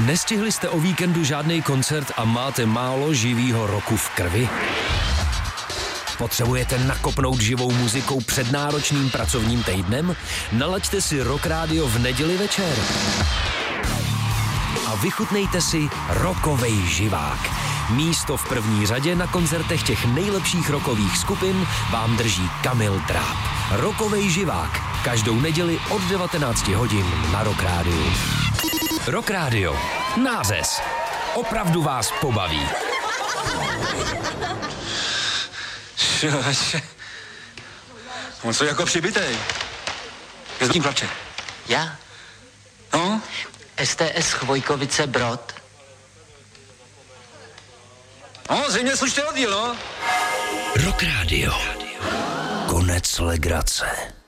Nestihli jste o víkendu žádný koncert a máte málo živýho roku v krvi? Potřebujete nakopnout živou muzikou před náročným pracovním týdnem? Nalaďte si Rock Radio v neděli večer. A vychutnejte si rockovej živák. Místo v první řadě na koncertech těch nejlepších rockových skupin vám drží Kamil Dráb. Rockovej živák. Každou neděli od 19 hodin na Rock Radio. Rock Radio. Nářez. Opravdu vás pobaví. On co jako přibitej. Je s tím chlapče. Já? No? STS Chvojkovice Brod. No, zřejmě slušný oddíl, no. Rock Radio. Konec legrace.